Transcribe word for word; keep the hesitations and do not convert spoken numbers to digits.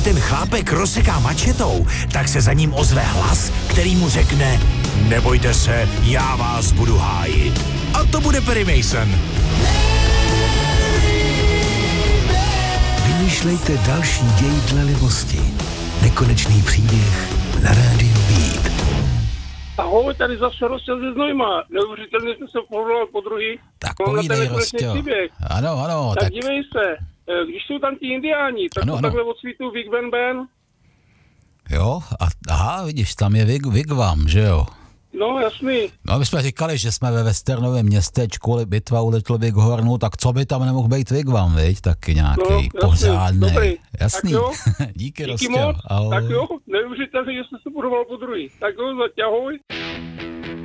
který ten chlápek rozseká mačetou, tak se za ním ozve hlas, který mu řekne: nebojte se, já vás budu hájit. A to bude Perry Mason. Vymýšlejte další děj dle libosti. Nekonečný příběh na rádiu Beat. Ahoj, tady zase Rostěl ze Znojma. Neuvěřitelně jsem se povolal po druhý. Tak povídej, Rostěl. Ano, ano. Tak, tak dívej se, když jsou tam ti indiáni, tak ano, to ano. Takhle odsvítují Big Ben Ben. Jo, a, aha, vidíš, tam je Vig, Vigvam, že jo? No, jasný. No, my jsme říkali, že jsme ve westernovém městečku, bitva u Little Bighornu, tak co by tam nemohl být Vigvam, viď? Taky nějaký no, pořádnej. Jasný. Jo. Díky, Díky Rostěl. moc. Tak jo, neuvěřitelně, že jste se budoval po druhý. Tak jo, zaťahoj.